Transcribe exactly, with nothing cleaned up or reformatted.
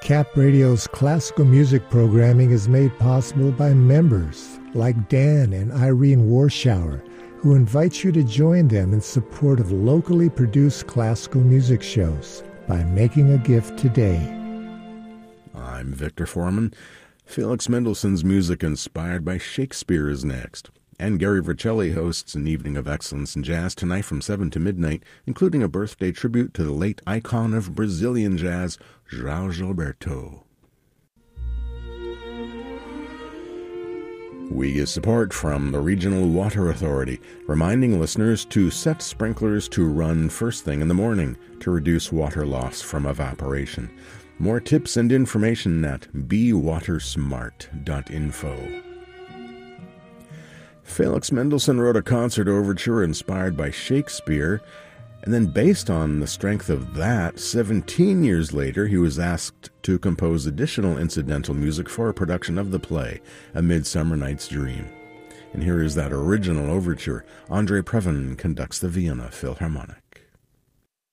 Cap Radio's classical music programming is made possible by members like Dan and Irene Warschauer, who invite you to join them in support of locally produced classical music shows by making a gift today. I'm Victor Foreman. Felix Mendelssohn's music inspired by Shakespeare is next. And Gary Vercelli hosts an evening of excellence in jazz tonight from seven to midnight, including a birthday tribute to the late icon of Brazilian jazz, João Gilberto. We get support from the Regional Water Authority, reminding listeners to set sprinklers to run first thing in the morning to reduce water loss from evaporation. More tips and information at be water smart dot info. Felix Mendelssohn wrote a concert overture inspired by Shakespeare, and then based on the strength of that, seventeen years later he was asked to compose additional incidental music for a production of the play, A Midsummer Night's Dream. And here is that original overture. André Previn conducts the Vienna Philharmonic.